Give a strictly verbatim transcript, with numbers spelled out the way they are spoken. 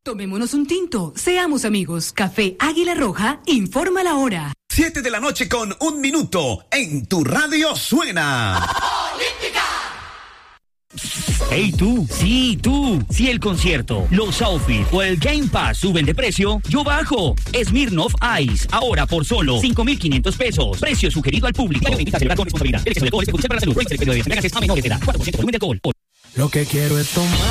Tomémonos un tinto, seamos amigos. Café Águila Roja informa la hora. Siete de la noche con un minuto. En tu radio suena. ¡Olímpica! Hey tú, sí tú, si el concierto, los outfits o el Game Pass suben de precio, yo bajo. Smirnoff Ice, ahora por solo cinco mil quinientos pesos. Precio sugerido al público. Con responsabilidad. El exceso de alcohol es perjudicial para la salud. Prohíbe el expendio de bebidas embriagantes a menores de edad. cuatro por ciento volumen de alcohol. Lo que quiero es tomar.